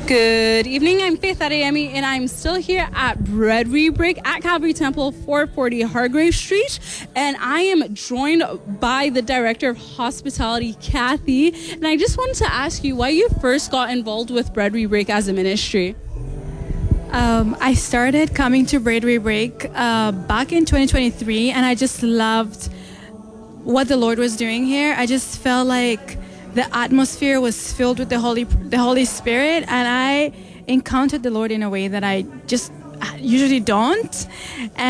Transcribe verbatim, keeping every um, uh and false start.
Good evening, I'm Faith Adeyemi, and I'm still here at Bread We Break at Calvary Temple, four forty Hargrave Street, and I am joined by the Director of Hospitality, Kathy, and I just wanted to ask you why you first got involved with Bread We Break as a ministry. Um, I started coming to Bread We Break uh, back in twenty twenty-three, and I just loved what the Lord was doing here. I just felt like the atmosphere was filled with the Holy, the Holy Spirit, and I encountered the Lord in a way that I just usually don't. And